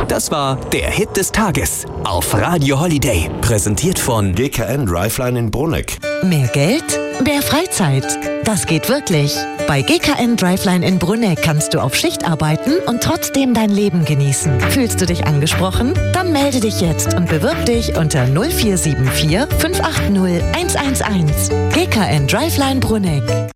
Das war der Hit des Tages auf Radio Holiday. Präsentiert von GKN Driveline in Bruneck. Mehr Geld? Mehr Freizeit. Das geht wirklich. Bei GKN Driveline in Bruneck kannst du auf Schicht arbeiten und trotzdem dein Leben genießen. Fühlst du dich angesprochen? Dann melde dich jetzt und bewirb dich unter 0474 580 111. GKN Driveline Bruneck.